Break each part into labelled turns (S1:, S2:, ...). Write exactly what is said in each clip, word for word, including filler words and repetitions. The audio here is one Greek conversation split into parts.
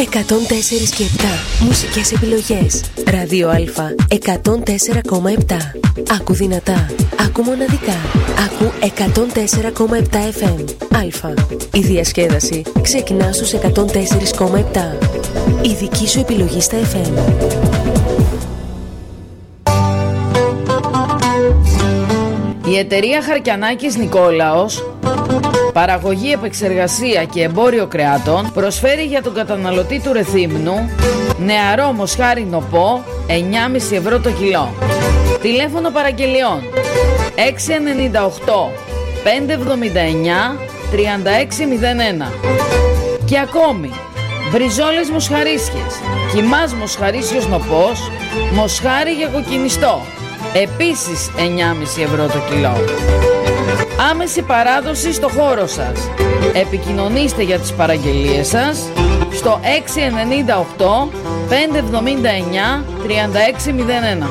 S1: εκατόν τέσσερα και επτά. Μουσικές επιλογές. Ράδιο Α εκατόν τέσσερα κόμμα επτά. Άκου δυνατά. Άκου μοναδικά. Άκου εκατόν τέσσερα κόμμα επτά εφ εμ. Α. Η διασκέδαση ξεκινά στους εκατόν τέσσερα κόμμα επτά. Η δική σου επιλογή στα εφ εμ.
S2: Η εταιρεία Χαρκιανάκης Νικόλαος, παραγωγή, επεξεργασία και εμπόριο κρεάτων, προσφέρει για τον καταναλωτή του Ρεθύμνου νεαρό μοσχάρι νοπό εννιά κόμμα πέντε ευρώ το κιλό. Τηλέφωνο παραγγελιών έξι εννιά οκτώ πέντε εβδομήντα εννιά τριάντα έξι μηδέν ένα. Και ακόμη μπριζόλες μοσχαρίσιες, κιμάς μοσχαρίσιος νοπός, μοσχάρι για κοκκινιστό, επίσης εννιά κόμμα πέντε ευρώ το κιλό. Άμεση παράδοση στο χώρο σας. Επικοινωνήστε για τις παραγγελίες σας στο έξι εννιά οκτώ πέντε εβδομήντα εννιά τριάντα έξι μηδέν ένα.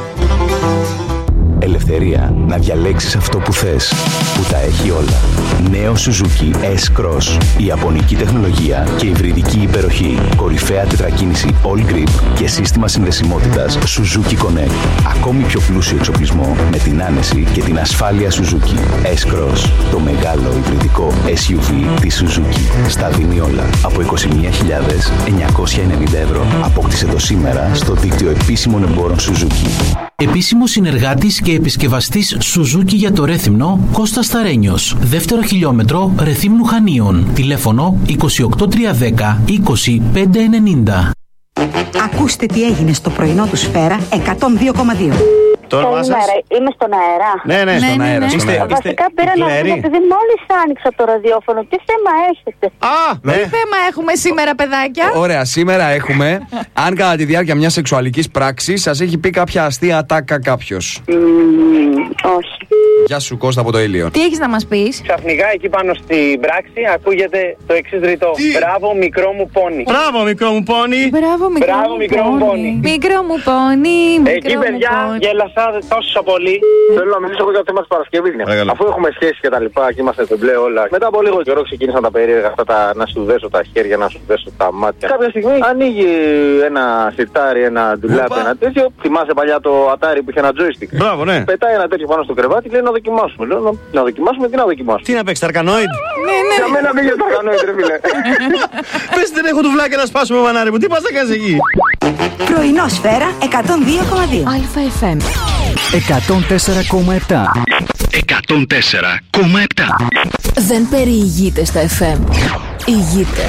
S3: Ελευθερία να διαλέξεις αυτό που θες, που τα έχει όλα. Νέο Suzuki S-Cross. Ιαπωνική τεχνολογία και υβριδική υπεροχή. Κορυφαία τετρακίνηση All Grip και σύστημα συνδεσιμότητας Suzuki Connect. Ακόμη πιο πλούσιο εξοπλισμό με την άνεση και την ασφάλεια Suzuki. S-Cross. Το μεγάλο υβριδικό ες γιου βι της Suzuki. Στα δίνει όλα από είκοσι μία χιλιάδες εννιακόσια ενενήντα ευρώ. Απόκτησε το σήμερα στο δίκτυο επίσημων εμπόρων Suzuki.
S4: Επίσημος συνεργάτης και επισκευαστής Suzuki για το Ρέθυμνο, Κώστας Σταρένιος. Δεύτερο χιλιόμετρο Ρεθύμνου Χανίων. Τηλέφωνο είκοσι οκτώ τριακόσια δέκα είκοσι πέντε ενενήντα.
S5: Ακούστε τι έγινε στο πρωινό του Σφαίρα εκατόν δύο κόμμα δύο.
S6: Το όνομά σας?
S7: Είμαι στον αέρα.
S6: Ναι, ναι, στον
S4: ναι,
S6: αέρα.
S4: ναι.
S6: Είστε, είστε,
S7: Βασικά πήρα να πούμε, επειδή μόλις άνοιξα το ραδιόφωνο, τι θέμα έχετε?
S6: Α, ναι.
S8: Τι θέμα έχουμε σήμερα, παιδάκια?
S6: Ωραία, σήμερα έχουμε αν κατά τη διάρκεια μιας σεξουαλικής πράξης σας έχει πει κάποια αστεία ατάκα κάποιος.
S7: Mm, όχι.
S6: Γεια σου, Κώστα από το Ήλιο.
S8: Τι έχεις να μας πεις?
S9: Ξαφνικά εκεί πάνω στην πράξη ακούγεται το εξής ρητό. Μπράβο, μικρό μου πόνι.
S6: Μπράβο, μικρό μου πόνι.
S8: Μπράβο, μικρό,
S9: Μπράβο,
S8: μου,
S9: μικρό μου πόνι.
S8: Μικρό μου πόνι. Μικρό
S9: Εκεί,
S8: μου
S9: παιδιά,
S8: πόνι.
S9: γέλασα τόσο πολύ.
S10: Θέλω να μιλήσω εγώ για το θέμα της Παρασκευής. Αφού έχουμε σχέση και τα λοιπά και είμαστε το μπλε όλα. Μετά από λίγο καιρό ξεκίνησαν τα περίεργα αυτά τα να σου δέσω τα χέρια, να σου δέσω τα μάτια. Κάποια στιγμή ανοίγει ένα σιρτάρι, ένα ντουλάπι, ένα τέτοιο. Θυμάσαι παλιά το ατάρι που είχε ένα joystick?
S6: Μπράβο, ναι.
S10: Πετάει ένα τέτοιο πάνω στο κρεβάτι και λέει να δοκιμάσουμε. Λέω να δοκιμάσουμε, τι να δοκιμάσουμε?
S6: Τι να παίξει, Ταρκανοid?
S8: Ναι, ναι.
S10: Για μένα πήγε Ταρκανοid, ρε φίλε.
S6: Πες δεν έχω τουβλάκια να σπάσουμε, μανάρι μου. Τι πας να κάνεις εκεί?
S5: Πρωινό Σφαίρα εκατόν δύο κόμμα δύο.
S8: Αλφα εφ εμ
S3: εκατόν τέσσερα κόμμα επτά. εκατόν τέσσερα κόμμα επτά.
S1: Δεν περιηγείται στα εφ εμ. Ηγείται.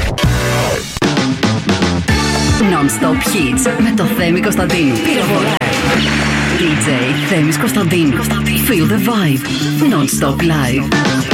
S11: Non-stop hits με το Θέμη Κωνσταντίνου. ντι τζέι Θέμης Κωνσταντίνου. Feel the vibe. Non-stop live.